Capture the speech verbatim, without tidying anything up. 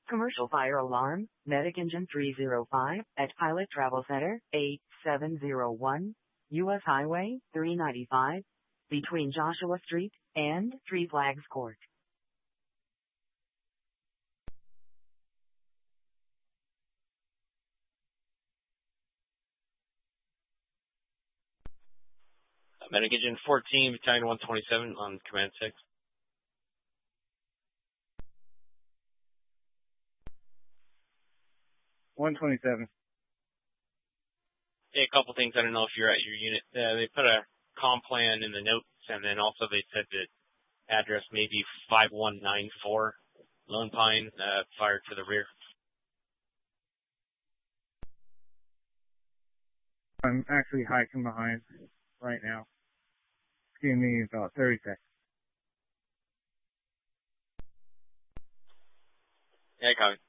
Commercial fire alarm, Medic Engine three oh five, at Pilot Travel Center, eight seven zero one, U S Highway three ninety-five, between Joshua Street and Three Flags Court. Medic Engine fourteen, Battalion one twenty-seven on Command six. one twenty-seven. Yeah, a couple things. I don't know if you're at your unit. Uh, they put a comm plan in the notes, and then also they said that address maybe five one nine four Lone Pine, uh, fired to the rear. I'm actually hiking behind right now. Give me about thirty seconds. Yeah, copy.